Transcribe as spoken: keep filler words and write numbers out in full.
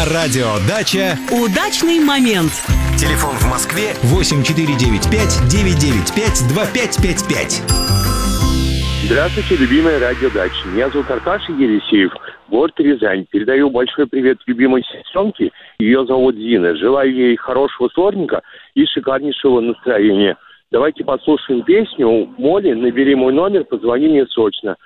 На радио «Дача» удачный момент. Телефон в Москве восемь четыре девять пять девять девять пять два пять пять пять. Здравствуйте, любимая радио «Дача». Меня зовут Аркаша Елисеев, город Рязань. Передаю большой привет любимой сестренке. Ее зовут Зина. Желаю ей хорошего вторника и шикарнейшего настроения. Давайте послушаем песню «Молли, набери мой номер, позвони мне срочно».